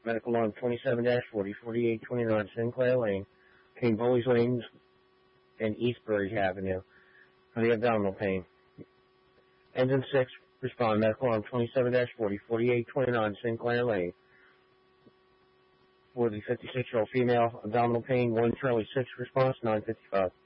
Medical alarm 27-40, 4829 Sinclair Lane, between Bowles Lanes and Eastbury Avenue, for the abdominal pain. Engine 6, respond. Medical alarm 27-40, 4829 Sinclair Lane, for the 56-year-old female, abdominal pain. 1 Charlie 6, response 955.